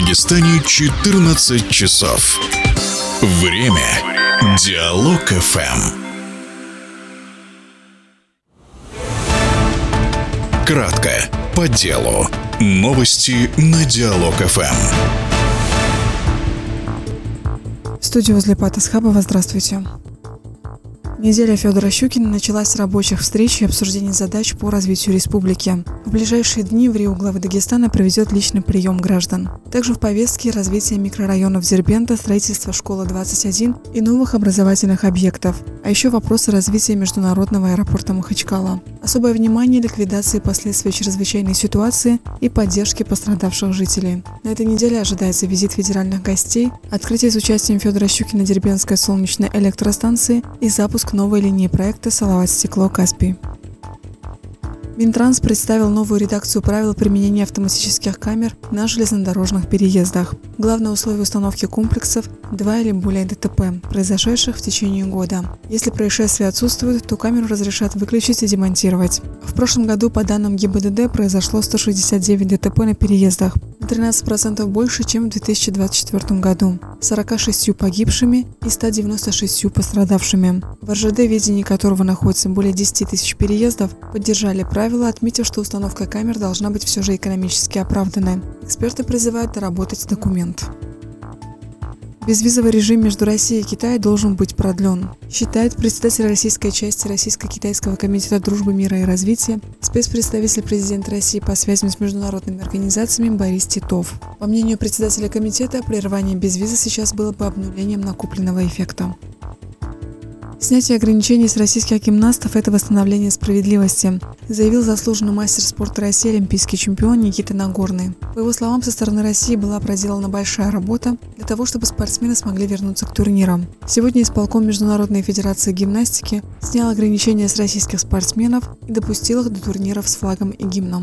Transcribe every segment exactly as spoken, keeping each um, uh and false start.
Дагестане четырнадцать часов. Время. Диалог эф эм. Кратко, по делу. Новости на Диалог эф эм. В студии возле Патасхабова. Здравствуйте. Неделя Федора Щукина началась с рабочих встреч и обсуждений задач по развитию республики. В ближайшие дни в Рио глава Дагестана проведет личный прием граждан. Также в повестке развитие микрорайонов Дербента, строительство школы двадцать один и новых образовательных объектов, а еще вопросы развития международного аэропорта Махачкала. Особое внимание ликвидации последствий чрезвычайной ситуации и поддержки пострадавших жителей. На этой неделе ожидается визит федеральных гостей, открытие с участием Федора Щукина Дербентской солнечной электростанции и запуск новой линии проекта «Салават-Стекло-Каспий». Минтранс представил новую редакцию правил применения автоматических камер на железнодорожных переездах. Главное условие установки комплексов – два или более ДТП, произошедших в течение года. Если происшествия отсутствуют, то камеру разрешат выключить и демонтировать. В прошлом году, по данным ГИБДД, произошло сто шестьдесят девять ДТП на переездах, на тринадцать процентов больше, чем в две тысячи двадцать четвёртом году, сорока шестью погибшими и ста девяноста шестью пострадавшими. В эр жэ дэ, в ведении которого находится более десяти тысяч переездов, поддержали правила, отметив, что установка камер должна быть все же экономически оправданной. Эксперты призывают доработать документ. Безвизовый режим между Россией и Китаем должен быть продлен, считает председатель российской части Российско-Китайского комитета дружбы, мира и развития, спецпредставитель президента России по связям с международными организациями Борис Титов. По мнению председателя комитета, прерывание безвиза сейчас было бы обнулением накопленного эффекта. Снятие ограничений с российских гимнастов – это восстановление справедливости, заявил заслуженный мастер спорта России, олимпийский чемпион Никита Нагорный. По его словам, со стороны России была проделана большая работа для того, чтобы спортсмены смогли вернуться к турнирам. Сегодня исполком Международной федерации гимнастики снял ограничения с российских спортсменов и допустил их до турниров с флагом и гимном.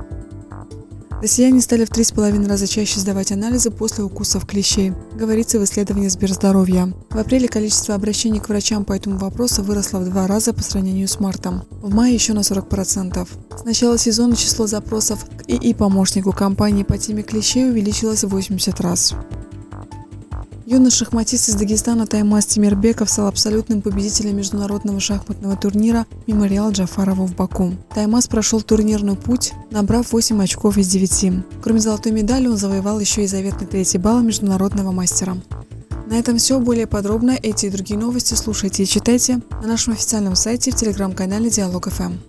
Россияне стали в три с половиной раза чаще сдавать анализы после укусов клещей, говорится в исследовании Сберздоровья. В апреле количество обращений к врачам по этому вопросу выросло в два раза по сравнению с мартом. В мае еще на сорок процентов. С начала сезона число запросов к ИИ-помощнику компании по теме клещей увеличилось в восемьдесят раз. Юный шахматист из Дагестана Таймас Тимирбеков стал абсолютным победителем международного шахматного турнира «Мемориал Джафарова» в Баку. Таймас прошел турнирный путь, набрав восемь очков из девяти. Кроме золотой медали, он завоевал еще и заветный третий балл международного мастера. На этом все. Более подробно эти и другие новости слушайте и читайте на нашем официальном сайте в телеграм-канале Диалог эф эм.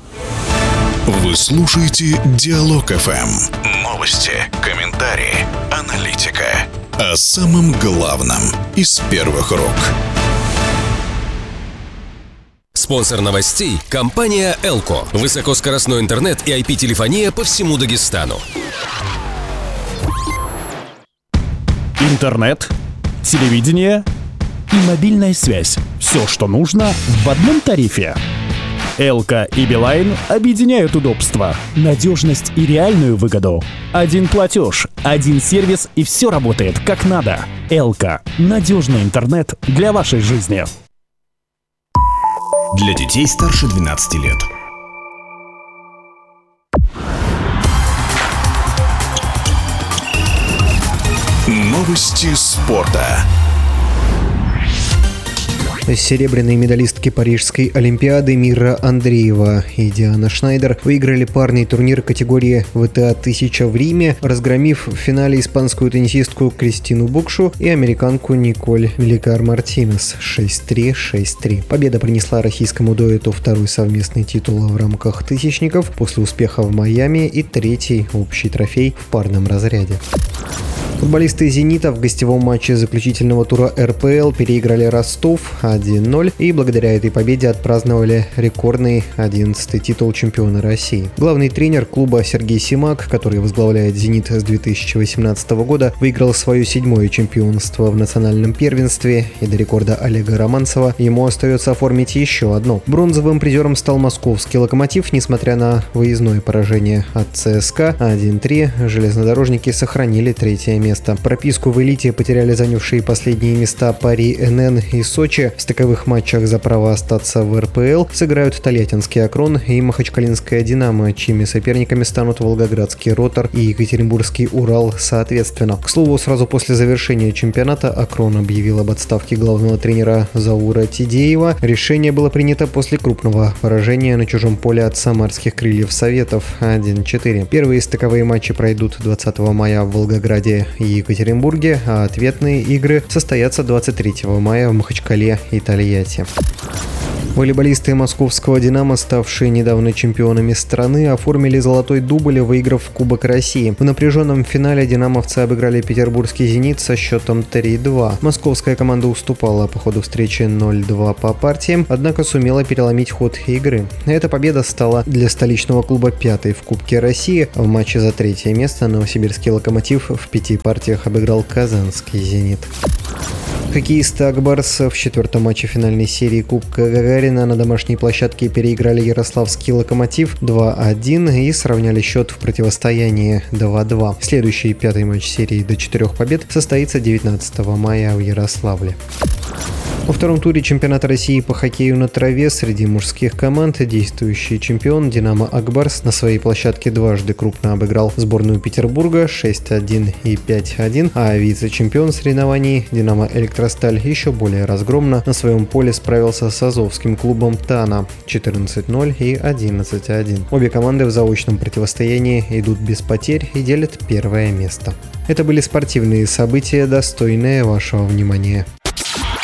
Вы слушаете Диалог эф эм. Новости, комментарии, аналитика. О самом главном из первых рук. Спонсор новостей – компания Элко. Высокоскоростной интернет и ай пи-телефония по всему Дагестану. Интернет, телевидение и мобильная связь. Все, что нужно в одном тарифе. Элко и Билайн объединяют удобства, надежность и реальную выгоду. Один платеж, один сервис и все работает как надо. Элко – надежный интернет для вашей жизни. Для детей старше двенадцати лет. Новости спорта. Серебряные медалистки Парижской Олимпиады Мира Андреева и Диана Шнайдер выиграли парный турнир категории вэ тэ а тысяча в Риме, разгромив в финале испанскую теннисистку Кристину Букшу и американку Николь Великар-Мартинес шесть три — шесть три. Победа принесла российскому дуэту второй совместный титул в рамках тысячников после успеха в Майами и третий общий трофей в парном разряде. Футболисты «Зенита» в гостевом матче заключительного тура эр пэ эл переиграли Ростов один ноль и благодаря этой победе отпраздновали рекордный одиннадцатый титул чемпиона России. Главный тренер клуба Сергей Симак, который возглавляет «Зенит» с две тысячи восемнадцатого года, выиграл свое седьмое чемпионство в национальном первенстве, и до рекорда Олега Романцева ему остается оформить еще одно. Бронзовым призером стал московский «Локомотив», несмотря на выездное поражение от цэ эс ка один три, железнодорожники сохранили третье место место. Прописку в элите потеряли занявшие последние места Пари эн эн и Сочи. В стыковых матчах за право остаться в эр пэ эл сыграют Тольяттинский Акрон и Махачкалинская Динамо, чьими соперниками станут Волгоградский Ротор и Екатеринбургский Урал соответственно. К слову, сразу после завершения чемпионата Акрон объявил об отставке главного тренера Заура Тидеева. Решение было принято после крупного поражения на чужом поле от самарских крыльев Советов один четыре. Первые стыковые матчи пройдут двадцатого мая в Волгограде и Екатеринбурге, а ответные игры состоятся двадцать третьего мая в Махачкале и Тольятти. Волейболисты московского «Динамо», ставшие недавно чемпионами страны, оформили золотой дубль, выиграв Кубок России. В напряженном финале динамовцы обыграли петербургский «Зенит» со счетом три два. Московская команда уступала по ходу встречи ноль два по партиям, однако сумела переломить ход игры. Эта победа стала для столичного клуба пятой в Кубке России. В матче за третье место новосибирский «Локомотив» в пяти партиях обыграл казанский «Зенит». Хоккеисты «Акбарса» в четвертом матче финальной серии Кубка Гагарина на домашней площадке переиграли ярославский «Локомотив» два один и сравняли счет в противостоянии два два. Следующий пятый матч серии до четырех побед состоится девятнадцатого мая в Ярославле. Во втором туре чемпионата России по хоккею на траве среди мужских команд действующий чемпион «Динамо Акбарс» на своей площадке дважды крупно обыграл сборную Петербурга шесть один и пять один, а вице-чемпион соревнований «Динамо Электросталь» еще более разгромно на своем поле справился с азовским клубом «Тана» четырнадцать ноль и одиннадцать один. Обе команды в заочном противостоянии идут без потерь и делят первое место. Это были спортивные события, достойные вашего внимания.